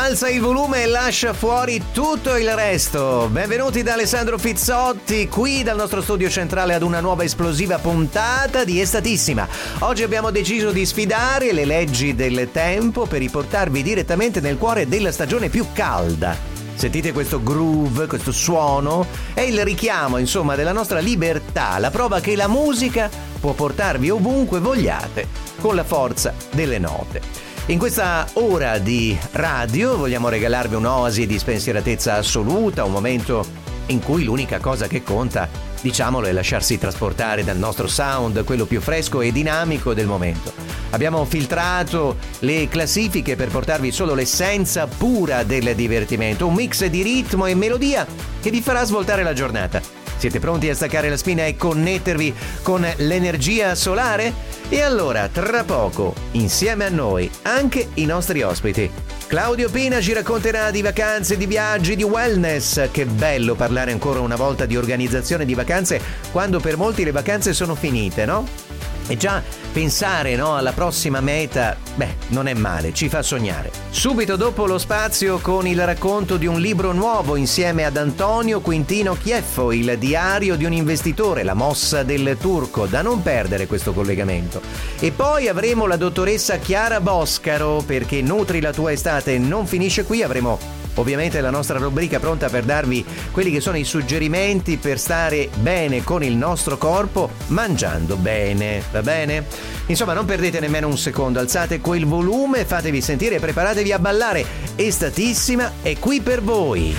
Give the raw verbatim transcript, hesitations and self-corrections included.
alza il volume e lascia fuori tutto il resto. Benvenuti da Alessandro Fizzotti, qui dal nostro studio centrale ad una nuova esplosiva puntata di Estatissima. Oggi abbiamo deciso di sfidare le leggi del tempo per riportarvi direttamente nel cuore della stagione più calda. Sentite questo groove, questo suono? È il richiamo, insomma, della nostra libertà, la prova che la musica può portarvi ovunque vogliate con la forza delle note. In questa ora di radio vogliamo regalarvi un'oasi di spensieratezza assoluta, un momento in cui l'unica cosa che conta, diciamolo, è lasciarsi trasportare dal nostro sound, quello più fresco e dinamico del momento. Abbiamo filtrato le classifiche per portarvi solo l'essenza pura del divertimento, un mix di ritmo e melodia che vi farà svoltare la giornata. Siete pronti a staccare la spina e connettervi con l'energia solare? E allora, tra poco, insieme a noi, anche i nostri ospiti. Claudio Pina ci racconterà di vacanze, di viaggi, di wellness. Che bello parlare ancora una volta di organizzazione di vacanze quando per molti le vacanze sono finite, no? E già pensare, no, alla prossima meta, beh, non è male, ci fa sognare. Subito dopo lo spazio con il racconto di un libro nuovo insieme ad Antonio Quintino Chieffo, il diario di un investitore, la mossa del turco, da non perdere questo collegamento. E poi avremo la dottoressa Chiara Boscaro, perché Nutri la tua estate non finisce qui, avremo ovviamente la nostra rubrica pronta per darvi quelli che sono i suggerimenti per stare bene con il nostro corpo mangiando bene, va bene? Insomma, non perdete nemmeno un secondo, alzate quel volume, fatevi sentire e preparatevi a ballare. Estatissima è qui per voi.